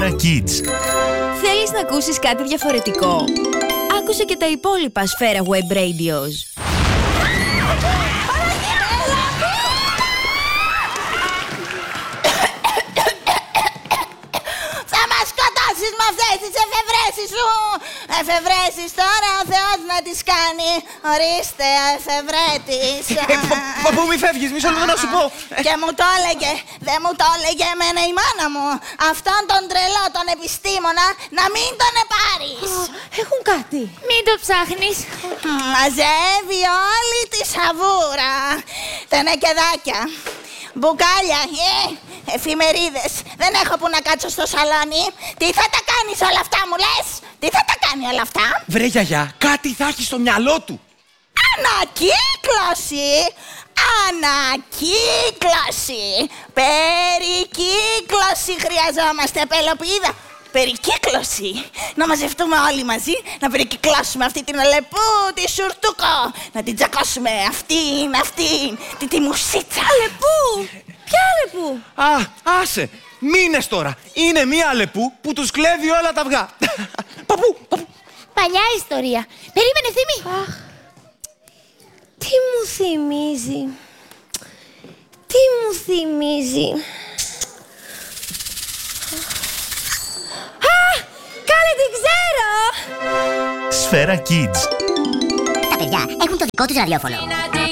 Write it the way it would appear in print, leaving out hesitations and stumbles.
Σφαίρα Kids. Θέλεις να ακούσεις κάτι διαφορετικό? Άκουσε και τα υπόλοιπα Σφαίρα Web Radios. Θα μας σκοτώσεις με αυτές τις εφευρέσεις σου! Εφευρέσεις τώρα ο Θεός να τις κάνει. Ορίστε, εφευρέτης. Παππού, μη φεύγεις, μισό λεπτό να σου πω. Και μου το έλεγε, δεν μου το έλεγε εμένα η μάνα μου, αυτόν τον τρελό τον επιστήμονα να μην τον επάρεις. Έχουν κάτι. Μην το ψάχνεις. Μαζεύει όλη τη σαβούρα. Τα νεκεδάκια, μπουκάλια, εφημερίδες. Δεν έχω που να κάτσω στο σαλόνι. Τι θα τα κάνεις όλα αυτά, μου λες? Τι θα τα κάνει όλα αυτά? Βρε γιαγιά, κάτι θα έχει στο μυαλό του. Ανακύκλωση! Ανακύκλωση! Περικύκλωση χρειαζόμαστε, Πελοπίδα! Περικύκλωση! Να μαζευτούμε όλοι μαζί, να περικυκλώσουμε αυτή την Αλεπού, τη Σουρτούκο! Να την τσακώσουμε τη μουσίτσα! Αλεπού! Ποια Αλεπού? Α, άσε, μήνες τώρα. Είναι μία Αλεπού που τους κλέβει όλα τα αυγά. Παππού, Παλιά ιστορία. Περίμενε, Θήμη. Τι μου θυμίζει? Τι μου θυμίζει? Κάλε, την ξέρω! Σφαίρα Kids. Τα παιδιά έχουν το δικό τους ραδιόφωνο.